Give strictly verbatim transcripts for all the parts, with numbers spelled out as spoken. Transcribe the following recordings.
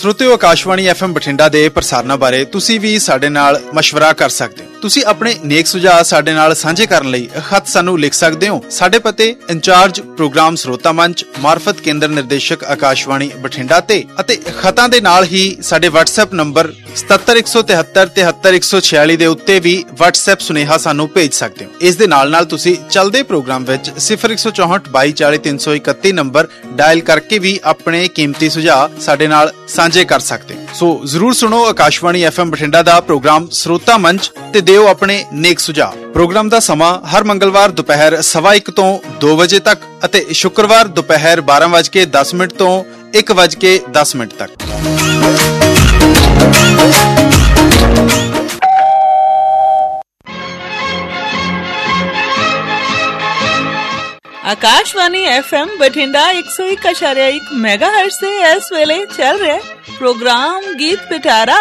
ਸਰੋਤਿਓ, Akashvani F M Bathinda ਦੇ ਪ੍ਰਸਾਰਨਾਂ ਬਾਰੇ ਤੁਸੀਂ ਵੀ ਸਾਡੇ ਨਾਲ ਮਸ਼ਵਰਾ ਕਰ ਸਕਦੇ ਹੋ। ਤੁਸੀਂ ਆਪਣੇ ਨੇਕ ਸੁਝਾਅ ਸਾਡੇ ਨਾਲ ਸਾਂਝੇ ਕਰਨ ਲਈ ਖਤ ਸਾਨੂੰ ਲਿਖ ਸਕਦੇ ਹੋ। ਸਾਡੇ ਪਤੇ ਇੰਚਾਰਜ ਪ੍ਰੋਗਰਾਮ ਸਰੋਤਾ ਮੰਚ, ਮਾਰਫਤ ਕੇਂਦਰ ਨਿਰਦੇਸ਼ਕ ਆਕਾਸ਼ਵਾਣੀ ਬਠਿੰਡਾ ਤੇ ਅਤੇ ਖਤਾਂ ਦੇ ਨਾਲ ਹੀ ਸਾਡੇ ਵਟਸਐਪ ਨੰਬਰ ਸਤੱਤਰ ਇੱਕ ਸੌ ਤਿਹੱਤਰ ਤਿਹੱਤਰ ਇੱਕ ਸੌ ਛਿਆਲੀ ਦੇ ਉੱਤੇ ਵੀ ਵਟਸਐਪ ਸੁਨੇਹਾ ਸਾਨੂੰ ਭੇਜ ਸਕਦੇ ਹੋ। ਇਸ ਦੇ ਨਾਲ ਨਾਲ ਤੁਸੀਂ ਚੱਲਦੇ ਪ੍ਰੋਗਰਾਮ ਵਿੱਚ ਸਿਫਰ ਇੱਕ ਸੌ ਚੌਂਹਠ ਬਾਈ ਚਾਲੀ ਤਿੰਨ ਸੌ ਇਕੱਤੀ ਨੰਬਰ ਡਾਇਲ ਕਰਕੇ ਵੀ ਆਪਣੇ ਕੀਮਤੀ ਸੁਝਾਅ ਸਾਡੇ ਨਾਲ ਸਾਂਝੇ ਕਰ ਸਕਦੇ ਹੋ। ਸੋ ਜ਼ਰੂਰ ਸੁਣੋ ਆਕਾਸ਼ਵਾਣੀ ਐਫ ਐਮ ਬਠਿੰਡਾ ਦਾ ਪ੍ਰੋਗਰਾਮ ਸਰੋਤਾ ਮੰਚ ਤੇ ਦਿਓ ਆਪਣੇ ਨੇਕ ਸੁਝਾਅ। ਪ੍ਰੋਗਰਾਮ ਦਾ ਸਮਾਂ ਹਰ ਮੰਗਲਵਾਰ ਦੁਪਹਿਰ ਸਵਾ ਇੱਕ ਤੋਂ ਦੋ ਵਜੇ ਤੱਕ ਅਤੇ ਸ਼ੁੱਕਰਵਾਰ ਦੁਪਹਿਰ ਬਾਰਾਂ ਵੱਜ ਕੇ ਦਸ ਮਿੰਟ ਤੋਂ ਇੱਕ ਵੱਜ ਕੇ ਦਸ ਮਿੰਟ ਤੱਕ। आकाशवाणी एफ एम बठिंडा एक सौ एक अशारिया एक मेगा हर्ट्ज से इस वेले चल रहे प्रोग्राम गीत पिटारा।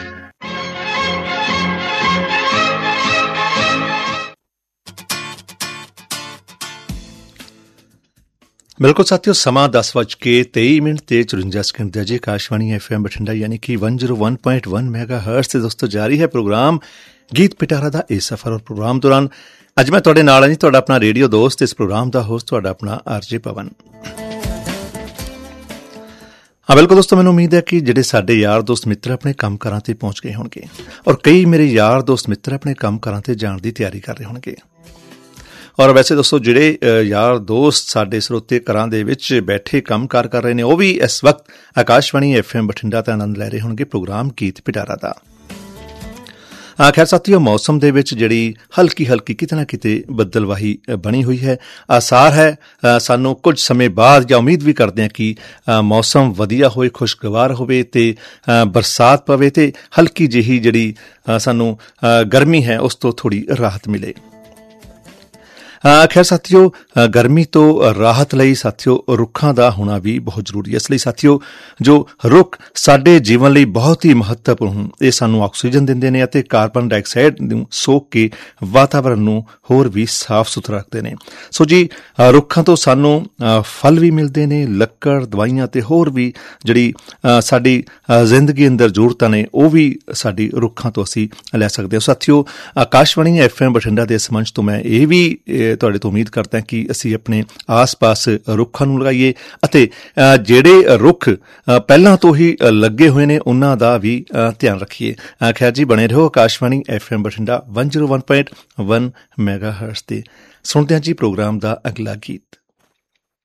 बिल्कुल साथियों, समा दस बज के तेई मिनट ते चुरंजा सैकंड जी। आकाशवाणी एफ एम बठिंडा यानी कि one zero one point one mega hertz से दोस्तों जारी है प्रोग्राम गीत पिटारा का यह सफर। और प्रोग्राम दौरान ਅੱਜ ਮੈਂ ਤੁਹਾਡੇ ਨਾਲ ਹਾਂ ਜੀ, ਤੁਹਾਡਾ ਆਪਣਾ ਰੇਡੀਓ ਦੋਸਤ, ਇਸ ਪ੍ਰੋਗਰਾਮ ਦਾ ਹੋਸਟ ਤੁਹਾਡਾ ਆਪਣਾ ਆਰਜੇ ਪਵਨ। ਹਾਂ ਬਿਲਕੁਲ ਦੋਸਤੋ, ਮੈਨੂੰ ਉਮੀਦ ਹੈ ਕਿ ਜਿਹੜੇ ਸਾਡੇ ਯਾਰ ਦੋਸਤ ਮਿੱਤਰ ਆਪਣੇ ਕੰਮ ਕਾਰਾਂ ਤੇ ਪਹੁੰਚ ਗਏ ਹੋਣਗੇ ਔਰ ਕਈ ਮੇਰੇ ਯਾਰ ਦੋਸਤ ਮਿੱਤਰ ਆਪਣੇ ਕੰਮ ਕਾਰਾਂ ਤੇ ਜਾਣ ਦੀ ਤਿਆਰੀ ਕਰ ਰਹੇ ਹੋਣਗੇ। ਔਰ ਵੈਸੇ ਦੋਸਤੋ, ਜਿਹੜੇ ਯਾਰ ਦੋਸਤ ਸਾਡੇ ਸਰੋਤੇ ਘਰਾਂ ਦੇ ਵਿੱਚ ਬੈਠੇ ਕੰਮ ਕਾਰ ਕਰ ਰਹੇ ਨੇ, ਉਹ ਵੀ ਇਸ ਵਕਤ ਆਕਾਸ਼ਵਾਣੀ ਐਫ ਐਮ ਬਠਿੰਡਾ ਦਾ ਆਨੰਦ ਲੈ ਰਹੇ ਹੋਣਗੇ ਪ੍ਰੋਗਰਾਮ ਗੀਤ ਪਿਟਾਰਾ ਦਾ। ਖੈਰ ਸਾਥੀਓ, ਮੌਸਮ ਦੇ ਵਿੱਚ ਜਿਹੜੀ ਹਲਕੀ ਹਲਕੀ ਕਿਤੇ ਨਾ ਕਿਤੇ ਬੱਦਲਵਾਹੀ ਬਣੀ ਹੋਈ ਹੈ। ਆਸਾਰ ਹੈ ਸਾਨੂੰ ਕੁਝ ਸਮੇਂ ਬਾਅਦ, ਜਾਂ ਉਮੀਦ ਵੀ ਕਰਦੇ ਹਾਂ ਕਿ ਮੌਸਮ ਵਧੀਆ ਹੋਏ, ਖੁਸ਼ਗਵਾਰ ਹੋਵੇ ਤੇ ਬਰਸਾਤ ਪਵੇ ਤੇ ਹਲਕੀ ਜਿਹੀ ਜਿਹੜੀ ਸਾਨੂੰ ਗਰਮੀ ਹੈ ਉਸ ਤੋਂ ਥੋੜ੍ਹੀ ਰਾਹਤ ਮਿਲੇ। ਖੈਰ ਸਾਥੀਓ, ਗਰਮੀ ਤੋਂ ਰਾਹਤ ਲਈ ਸਾਥੀਓ ਰੁੱਖਾਂ ਦਾ ਹੋਣਾ ਵੀ ਬਹੁਤ ਜ਼ਰੂਰੀ ਹੈ। ਇਸ ਲਈ ਸਾਥੀਓ, ਜੋ ਰੁੱਖ ਸਾਡੇ ਜੀਵਨ ਲਈ ਬਹੁਤ ਹੀ ਮਹੱਤਵਪੂਰਨ, ਇਹ ਸਾਨੂੰ ਆਕਸੀਜਨ ਦਿੰਦੇ ਨੇ ਅਤੇ ਕਾਰਬਨ ਡਾਈਆਕਸਾਈਡ ਨੂੰ ਸੋਖ ਕੇ ਵਾਤਾਵਰਨ ਨੂੰ ਹੋਰ ਵੀ ਸਾਫ਼ ਸੁਥਰਾ ਰੱਖਦੇ ਨੇ। ਸੋ ਜੀ, ਰੁੱਖਾਂ ਤੋਂ ਸਾਨੂੰ ਫਲ ਵੀ ਮਿਲਦੇ ਨੇ, ਲੱਕੜ, ਦਵਾਈਆਂ ਤੇ ਹੋਰ ਵੀ ਜਿਹੜੀ ਸਾਡੀ ਜ਼ਿੰਦਗੀ ਅੰਦਰ ਜ਼ਰੂਰਤਾਂ ਨੇ, ਉਹ ਵੀ ਸਾਡੀ ਰੁੱਖਾਂ ਤੋਂ ਅਸੀਂ ਲੈ ਸਕਦੇ ਹਾਂ। ਸਾਥੀਓ, ਆਕਾਸ਼ਵਾਣੀ ਐਫ ਐਮ ਬਠਿੰਡਾ ਦੇ ਇਸ ਮੰਚ ਤੋਂ ਮੈਂ ਇਹ ਵੀ ਤੁਹਾਡੇ ਤੋਂ ਉਮੀਦ ਕਰਦਾ ਕਿ ਅਸੀਂ ਆਪਣੇ ਆਸ-ਪਾਸ ਰੁੱਖਾਂ ਨੂੰ ਲਗਾਈਏ ਅਤੇ ਜਿਹੜੇ ਰੁੱਖ ਪਹਿਲਾਂ ਤੋਂ ਹੀ ਲੱਗੇ ਹੋਏ ਨੇ ਉਹਨਾਂ ਦਾ ਵੀ ਧਿਆਨ ਰੱਖੀਏ। ਖੈਰ ਜੀ, ਬਣੇ ਰਹੋ Akashvani F M Bathinda one zero one point one mega hertz ਤੇ। ਸੁਣਦੇ ਹਾਂ ਜੀ ਪ੍ਰੋਗਰਾਮ ਦਾ ਅਗਲਾ ਗੀਤ।